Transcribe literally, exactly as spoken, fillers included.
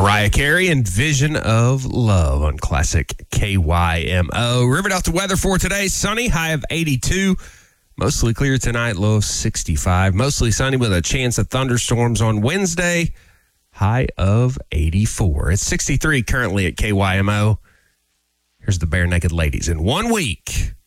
Mariah Carey and Vision of Love on Classic K Y M O. Riverdale weather for today, sunny, high of eighty-two. Mostly clear tonight, low of sixty-five. Mostly sunny with a chance of thunderstorms on Wednesday, high of eighty-four. It's sixty-three currently at K Y M O. Here's the Bare Naked Ladies in one week.